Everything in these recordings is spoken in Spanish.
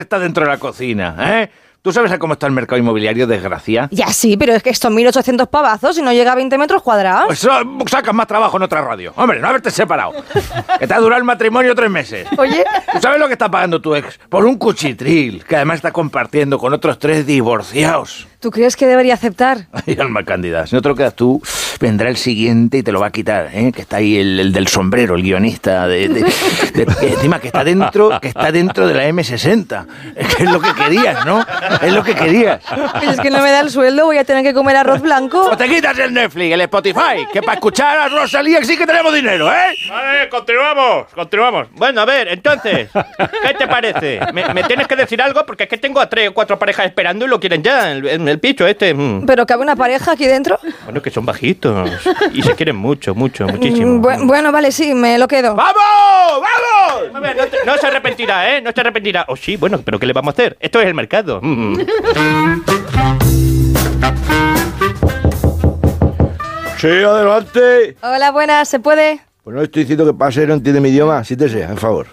está dentro de la cocina, ¿eh? ¿Tú sabes cómo está el mercado inmobiliario, desgracia? Ya sí, pero es que estos 1.800 pavazos y no llega a 20 metros cuadrados. Pues sacas más trabajo en otra radio. Hombre, no haberte separado. Que te ha durado el matrimonio 3 meses. Oye. ¿Tú sabes lo que está pagando tu ex? Por un cuchitril, que además está compartiendo con otros 3 divorciados. ¿Tú crees que debería aceptar? Ay, alma cándida, si no te lo quedas tú, vendrá el siguiente y te lo va a quitar, ¿eh? Que está ahí el del sombrero, el guionista, encima que está dentro de la M60. Es que es lo que querías, ¿no? Es lo que querías. Pues es que no me da el sueldo, voy a tener que comer arroz blanco. O te quitas el Netflix, el Spotify, que para escuchar a Rosalía sí que tenemos dinero, ¿eh? Vale, continuamos. Bueno, a ver, entonces, ¿qué te parece? Me tienes que decir algo porque es que tengo a 3 o 4 parejas esperando y lo quieren ya, el picho este. ¿Pero cabe una pareja aquí dentro? Bueno, que son bajitos y se quieren muchísimo. Bueno, vale, sí, me lo quedo. ¡Vamos! A ver, no se arrepentirá, ¿eh? No se arrepentirá. O sí, bueno, pero ¿qué le vamos a hacer? Esto es el mercado. Sí, adelante. Hola, buenas, ¿se puede? Pues no estoy diciendo que pase, no entiende mi idioma. Siéntese, por favor.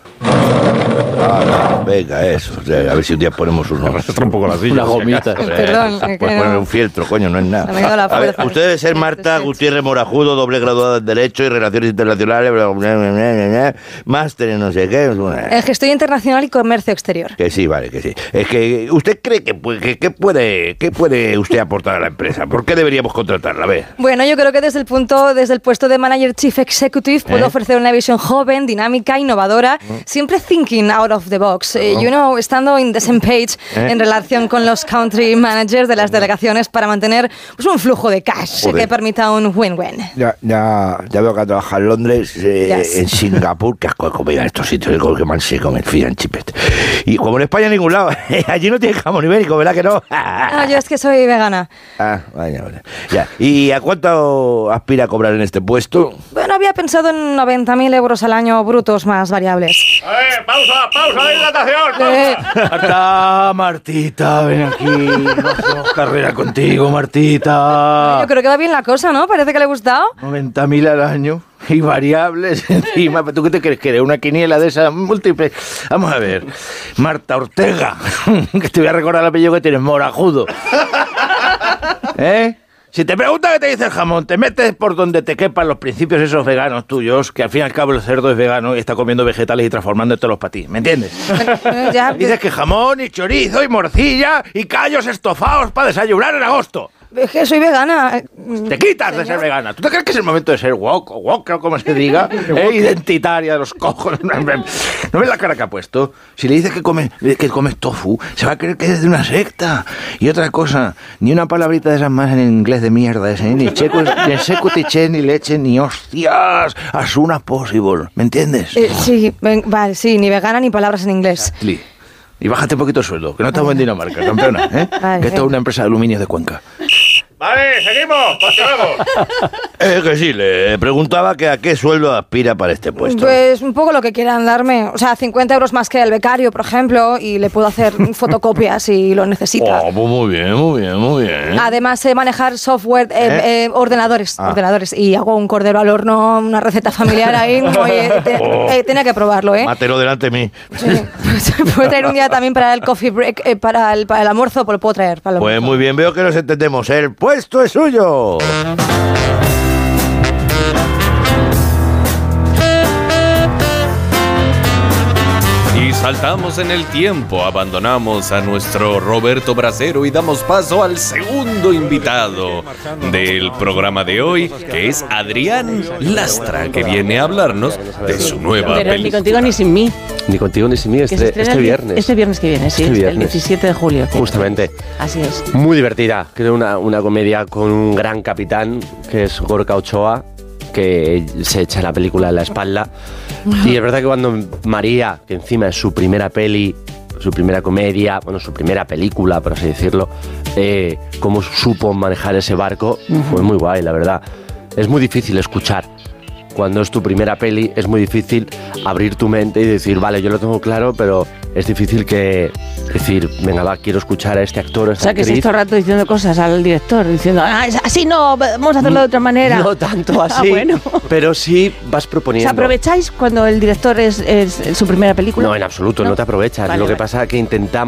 Venga, eso. O sea, a ver si un día ponemos unos... Arrastra un poco la silla. Una gomita. Perdón. Pues poner un fieltro, coño, no es nada. Me ha quedado la A ver, fuerza. usted debe ser Marta Gutiérrez Morajudo, doble graduada en Derecho y Relaciones Internacionales, máster en no sé qué. En Gestión Internacional y Comercio Exterior. Que sí, vale, que sí. Es que, ¿usted cree que puede usted aportar a la empresa? ¿Por qué deberíamos contratarla? A ver. Bueno, yo creo que desde el puesto de Manager Chief Executive puedo ofrecer una visión joven, dinámica, innovadora, siempre thinking out of the box. Estando in the same page en relación con los country managers de las delegaciones para mantener pues, un flujo de cash que permita un win-win. Ya veo que ha trabajado en Londres, en Singapur, que asco de comida en estos sitios, que mal se come el fish and chips. Y como en España en ningún lado, allí no tiene jamón ibérico, ¿verdad que no? No, yo es que soy vegana. Vaya. Ya. ¿Y a cuánto aspira a cobrar en este puesto? Bueno, había pensado en 90.000 euros al año brutos más variables. ¡Pausa de hidratación! Martita, ven aquí. No hacemos carrera contigo, Martita. Yo creo que va bien la cosa, ¿no? Parece que le ha gustado. 90.000 al año y variables encima. ¿Tú qué te crees que eres? ¿Una quiniela de esas múltiples? Vamos a ver. Marta Ortega, que te voy a recordar el apellido que tienes, Morajudo. ¿Eh? Si te pregunta qué te dice el jamón, te metes por donde te quepan los principios esos veganos tuyos, que al fin y al cabo el cerdo es vegano y está comiendo vegetales y transformándotelos para ti, ¿me entiendes? Dices que jamón y chorizo y morcilla y callos estofados para desayunar en agosto. Es que soy vegana. Te quitas de ser vegana. ¿Tú te crees que es el momento de ser woke o woke, o como se diga? Identitaria de los cojones. ¿No ves la cara que ha puesto? Si le dices que comes tofu, se va a creer que es de una secta. Y otra cosa, ni una palabrita de esas más en inglés de mierda ese, ni secutiche, ni leche, ni hostias. As soon as possible. ¿Me entiendes? Sí, vale, sí, ni vegana ni palabras en inglés. Y bájate un poquito el sueldo, que no estamos en Dinamarca, campeona, ¿eh? Vale, que esto es una empresa de aluminio de Cuenca. Vale, seguimos, continuamos. Que sí, le preguntaba que a qué sueldo aspira para este puesto. Pues un poco lo que quieran darme. O sea, 50 euros más que el becario, por ejemplo, y le puedo hacer fotocopias si lo necesita. Pues muy bien. Además, sé manejar software, ordenadores, y hago un cordero al horno, una receta familiar ahí. Oye, tenía que probarlo, ¿eh? Mátelo delante de mí. Sí. Puedo traer un día también para el coffee break, para el almuerzo, pues lo puedo traer. Para el pues muy bien, veo que nos entendemos. El puesto es suyo. Y saltamos en el tiempo, abandonamos a nuestro Roberto Bracero y damos paso al segundo invitado del programa de hoy, que es Adrián Lastra, que viene a hablarnos de su nueva Pero película. Ni contigo ni sin mí. Ni contigo ni sin mí, este viernes. Este viernes que viene, sí, el 17 de julio. Justamente. Así es. Muy divertida, creo una comedia con un gran capitán, que es Gorka Ochoa, que se echa la película en la espalda. Y es verdad que cuando María, que encima es su primera peli, su primera comedia, bueno, su primera película, por así decirlo, cómo supo manejar ese barco, fue muy guay, la verdad. Es muy difícil escuchar. Cuando es tu primera peli, es muy difícil abrir tu mente y decir, vale, yo lo tengo claro, pero es difícil que decir, venga, va, quiero escuchar a este actor, a esta O sea, que actriz. estáis todo el rato diciendo cosas al director, diciendo, así no, vamos a hacerlo de otra manera. No tanto así, Bueno. pero sí vas ¿Os proponiendo. aprovecháis cuando el director es su primera película? No, en absoluto, no te aprovechas. Vale, Lo que vale. pasa es que intentamos